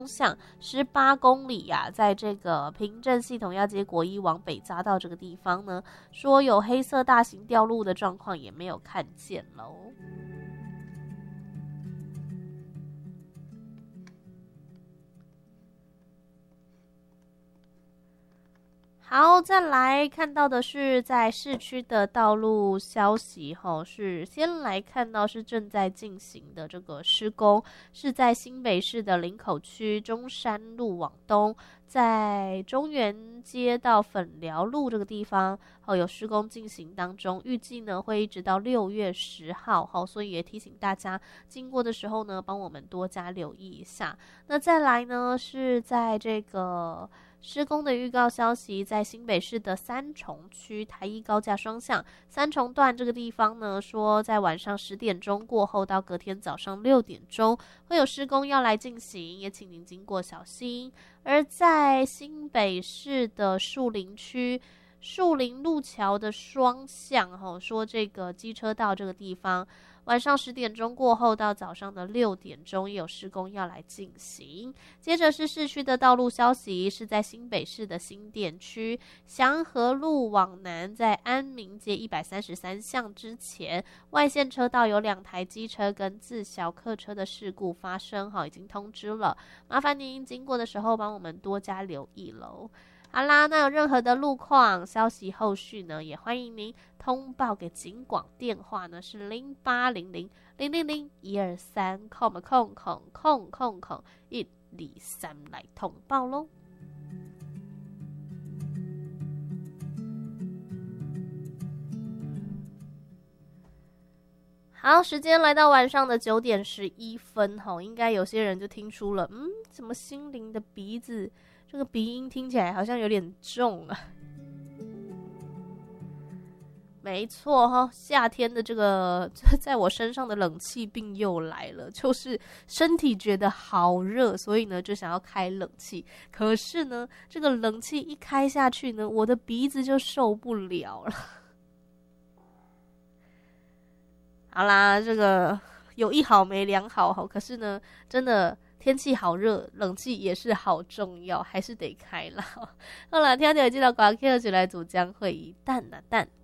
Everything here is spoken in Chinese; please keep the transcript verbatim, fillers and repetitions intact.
向十八公里呀、啊，在这个平镇系统要接国一往北匝道这个地方呢，说有黑色大型掉路的状况也没有看见喽。好，再来看到的是在市区的道路消息吼，是先来看到是正在进行的这个施工，是在新北市的林口区中山路往东，在中原街到粉寮路这个地方哦有施工进行当中，预计呢会一直到六月十号吼，所以也提醒大家经过的时候呢，帮我们多加留意一下。那再来呢是在这个施工的预告消息，在新北市的三重区台一高架双向三重段这个地方呢，说在晚上十点钟过后到隔天早上六点钟会有施工要来进行，也请您经过小心。而在新北市的树林区树林路桥的双向，吼，说这个机车道这个地方晚上十点钟过后到早上的六点钟也有施工要来进行。接着是市区的道路消息，是在新北市的新店区祥和路往南，在安民街一百三十三巷之前，外线车道有两台机车跟自小客车的事故发生，好，已经通知了，麻烦您经过的时候帮我们多加留意喽。好啦，那有任何的路况消息后续呢，也欢迎您通报给警广，电话呢是零八零零零零零一二三空空空空空空一二三来通报咯。好，时间来到晚上的九点十一分，吼，应该有些人就听出了，嗯，怎么心灵的鼻子这个鼻音听起来好像有点重啊。没错哈，夏天的这个在我身上的冷气病又来了，就是身体觉得好热，所以呢就想要开冷气。可是呢，这个冷气一开下去呢，我的鼻子就受不了了。好啦，这个有一好没两好哈，可是呢，真的天气好热，冷气也是好重要，还是得开啦。好啦，听到记得赶快起来组将会议蛋啊蛋。